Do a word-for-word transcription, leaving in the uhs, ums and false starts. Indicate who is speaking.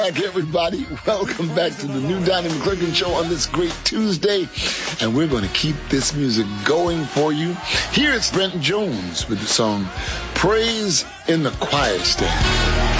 Speaker 1: back, everybody. Welcome back to the new Donnie McClurkin Show on this great Tuesday. And we're going to keep this music going for you. Here's Brent Jones with the song Praise in the Choir Stand.